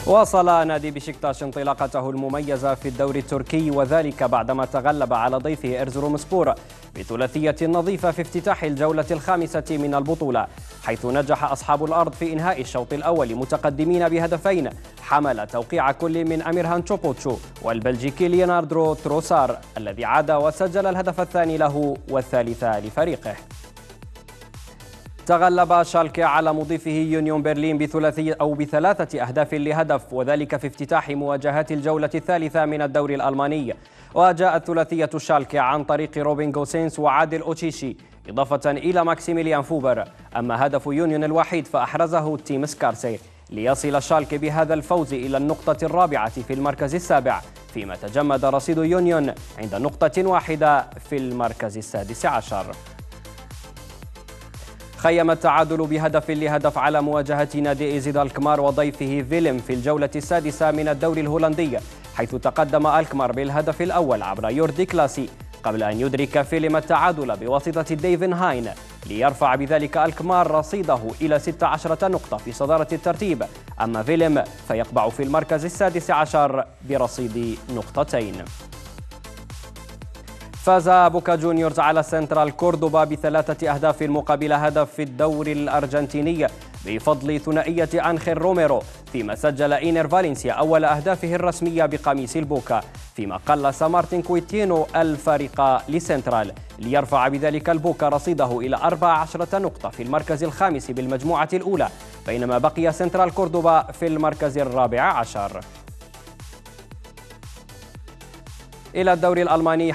واصل نادي بشكتاش انطلاقته المميزة في الدوري التركي، وذلك بعدما تغلب على ضيفه إرزرومسبور بثلاثية نظيفة في افتتاح الجولة الخامسة من البطولة، حيث نجح أصحاب الأرض في إنهاء الشوط الأول متقدمين بهدفين حمل توقيع كل من أميرهان تشوبوتشو والبلجيكي ليوناردو تروسار الذي عاد وسجل الهدف الثاني له والثالث لفريقه. تغلب شالكي على مضيفه يونيون برلين بثلاثة أهداف لهدف، وذلك في افتتاح مواجهات الجولة الثالثة من الدوري الألماني. وجاءت ثلاثية شالكي عن طريق روبن غوسينس وعادل أوتشيشي إضافة إلى ماكسيميليان فوبر. أما هدف يونيون الوحيد فأحرزه تيم سكارسي ليصل شالكي بهذا الفوز إلى النقطة الرابعة في المركز السابع، فيما تجمد رصيد يونيون عند نقطة واحدة في المركز السادس عشر. خيم التعادل بهدف لهدف على مواجهة نادي إيزيد الكمار وضيفه فيلم في الجولة السادسة من الدوري الهولندي، حيث تقدم الكمار بالهدف الأول عبر يوردي كلاسي قبل أن يدرك فيلم التعادل بواسطة ديفن هاين ليرفع بذلك الكمار رصيده إلى 16 نقطة في صدارة الترتيب. أما فيلم فيقبع في المركز السادس عشر برصيد نقطتين. فاز بوكا جونيورز على سنترال كوردوبا بثلاثة أهداف مقابل هدف في الدوري الأرجنتيني بفضل ثنائية أنخيل روميرو، فيما سجل إينر فالنسيا أول أهدافه الرسمية بقميص البوكا، فيما قلص مارتن كويتينو الفريق لسنترال ليرفع بذلك البوكا رصيده إلى 14 نقطة في المركز الخامس بالمجموعة الأولى، بينما بقي سنترال كوردوبا في المركز الرابع عشر. إلى الدوري الألماني،